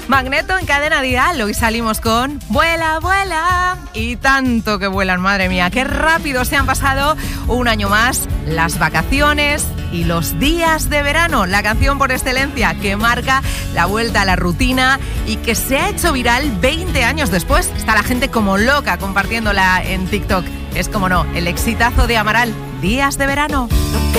Magneto en Cadena Dial. Hoy salimos con Vuela, vuela. Y tanto que vuelan, madre mía. Qué rápido se han pasado un año más las vacaciones y los días de verano. La canción por excelencia que marca la vuelta a la rutina y que se ha hecho viral 20 años después. Está la gente como loca compartiéndola en TikTok. Es como no, el exitazo de Amaral, Días de verano.